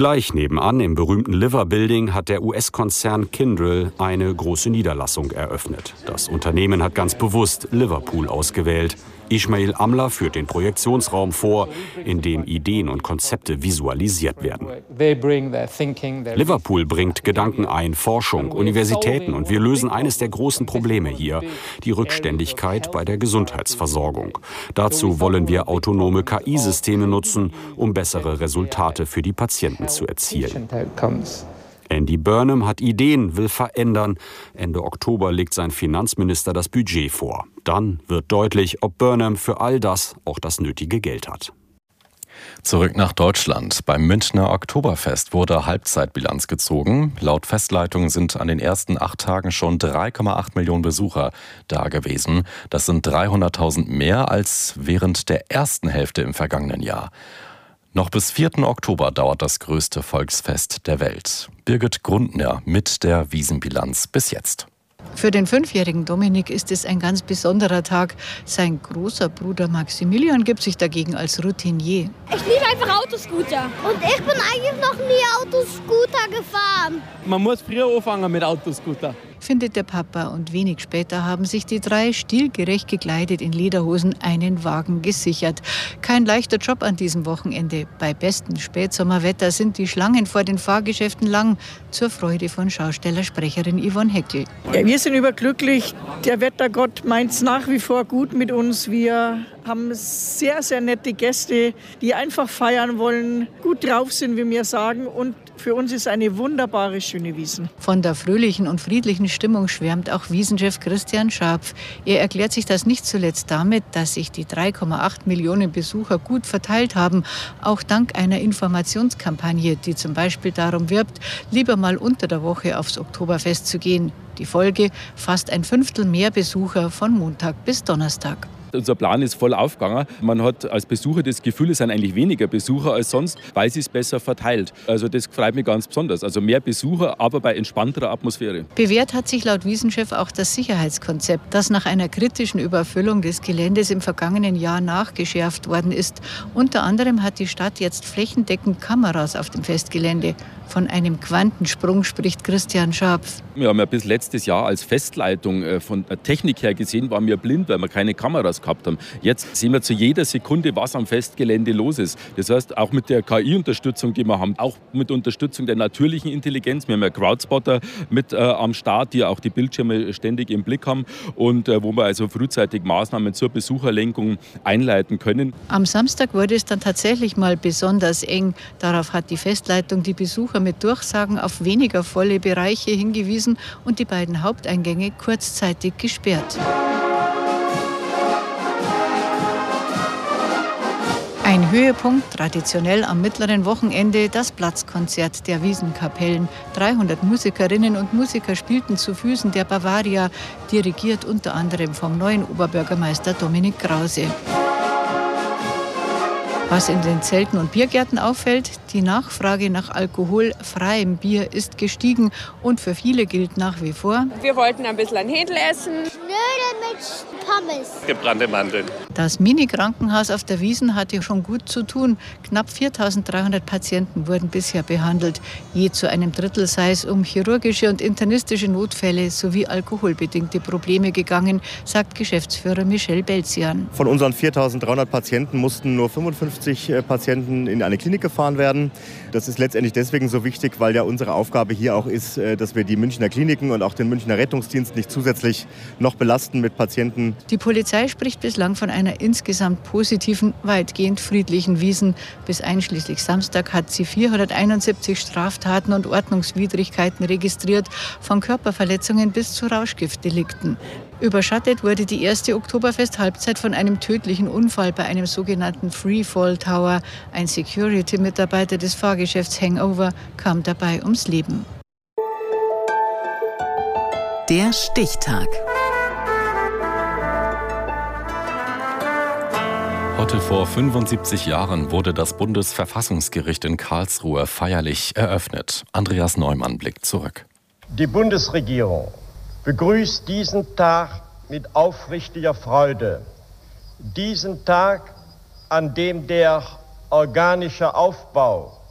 Gleich nebenan im berühmten Liver Building hat der US-Konzern Kyndryl eine große Niederlassung eröffnet. Das Unternehmen hat ganz bewusst Liverpool ausgewählt. Ismail Amla führt den Projektionsraum vor, in dem Ideen und Konzepte visualisiert werden. Liverpool bringt Gedanken ein, Forschung, Universitäten, und wir lösen eines der großen Probleme hier, die Rückständigkeit bei der Gesundheitsversorgung. Dazu wollen wir autonome KI-Systeme nutzen, um bessere Resultate für die Patienten zu erzielen. Andy Burnham hat Ideen, will verändern. Ende Oktober legt sein Finanzminister das Budget vor. Dann wird deutlich, ob Burnham für all das auch das nötige Geld hat. Zurück nach Deutschland. Beim Münchner Oktoberfest wurde Halbzeitbilanz gezogen. Laut Festleitung sind an den ersten 8 Tagen schon 3,8 Millionen Besucher da gewesen. Das sind 300.000 mehr als während der ersten Hälfte im vergangenen Jahr. Noch bis 4. Oktober dauert das größte Volksfest der Welt. Birgit Grundner mit der Wiesenbilanz bis jetzt. Für den 5-jährigen Dominik ist es ein ganz besonderer Tag. Sein großer Bruder Maximilian gibt sich dagegen als Routinier. Ich liebe einfach Autoscooter. Und ich bin eigentlich noch nie Autoscooter gefahren. Man muss früher anfangen mit Autoscooter, findet der Papa, und wenig später haben sich die 3 stilgerecht gekleidet in Lederhosen einen Wagen gesichert. Kein leichter Job an diesem Wochenende. Bei bestem Spätsommerwetter sind die Schlangen vor den Fahrgeschäften lang, zur Freude von Schaustellersprecherin Yvonne Heckel. Ja, wir sind überglücklich. Der Wettergott meint es nach wie vor gut mit uns. Wir haben sehr, sehr nette Gäste, die einfach feiern wollen, gut drauf sind, wie wir sagen. Und für uns ist eine wunderbare, schöne Wiesn. Von der fröhlichen und friedlichen Stimmung schwärmt auch Wiesenchef Christian Scharpf. Er erklärt sich das nicht zuletzt damit, dass sich die 3,8 Millionen Besucher gut verteilt haben. Auch dank einer Informationskampagne, die zum Beispiel darum wirbt, lieber mal unter der Woche aufs Oktoberfest zu gehen. Die Folge: fast ein Fünftel mehr Besucher von Montag bis Donnerstag. Unser Plan ist voll aufgegangen. Man hat als Besucher das Gefühl, es sind eigentlich weniger Besucher als sonst, weil sie es besser verteilt. Also das freut mich ganz besonders. Also mehr Besucher, aber bei entspannterer Atmosphäre. Bewährt hat sich laut Wiesenchef auch das Sicherheitskonzept, das nach einer kritischen Überfüllung des Geländes im vergangenen Jahr nachgeschärft worden ist. Unter anderem hat die Stadt jetzt flächendeckend Kameras auf dem Festgelände. Von einem Quantensprung spricht Christian Scharpf. Wir haben ja bis letztes Jahr als Festleitung von der Technik her gesehen, waren wir blind, weil wir keine Kameras gehabt haben. Jetzt sehen wir zu jeder Sekunde, was am Festgelände los ist. Das heißt, auch mit der KI-Unterstützung, die wir haben, auch mit Unterstützung der natürlichen Intelligenz. Wir haben ja Crowdspotter mit am Start, die auch die Bildschirme ständig im Blick haben und wo wir also frühzeitig Maßnahmen zur Besucherlenkung einleiten können. Am Samstag wurde es dann tatsächlich mal besonders eng. Darauf hat die Festleitung die Besucher mit Durchsagen auf weniger volle Bereiche hingewiesen und die beiden Haupteingänge kurzzeitig gesperrt. Ein Höhepunkt, traditionell am mittleren Wochenende, das Platzkonzert der Wiesenkapellen. 300 Musikerinnen und Musiker spielten zu Füßen der Bavaria, dirigiert unter anderem vom neuen Oberbürgermeister Dominik Krause. Was in den Zelten und Biergärten auffällt: die Nachfrage nach alkoholfreiem Bier ist gestiegen und für viele gilt nach wie vor: wir wollten ein bisschen ein Händel essen. Knödel mit Pommes. Gebrannte Mandeln. Das Mini-Krankenhaus auf der Wiesn hatte schon gut zu tun. Knapp 4.300 Patienten wurden bisher behandelt. Je zu einem Drittel sei es um chirurgische und internistische Notfälle sowie alkoholbedingte Probleme gegangen, sagt Geschäftsführer Michel Belzian. Von unseren 4.300 Patienten mussten nur 55 Patienten in eine Klinik gefahren werden. Das ist letztendlich deswegen so wichtig, weil ja unsere Aufgabe hier auch ist, dass wir die Münchner Kliniken und auch den Münchner Rettungsdienst nicht zusätzlich noch belasten mit Patienten. Die Polizei spricht bislang von einer insgesamt positiven, weitgehend friedlichen Wiesn. Bis einschließlich Samstag hat sie 471 Straftaten und Ordnungswidrigkeiten registriert, von Körperverletzungen bis zu Rauschgiftdelikten. Überschattet wurde die erste Oktoberfest-Halbzeit von einem tödlichen Unfall bei einem sogenannten Freefall Tower. Ein Security-Mitarbeiter des Fahrgeschäfts Hangover kam dabei ums Leben. Der Stichtag. Heute vor 75 Jahren wurde das Bundesverfassungsgericht in Karlsruhe feierlich eröffnet. Andreas Neumann blickt zurück. Die Bundesregierung begrüßt diesen Tag mit aufrichtiger Freude. Diesen Tag, an dem der organische Aufbau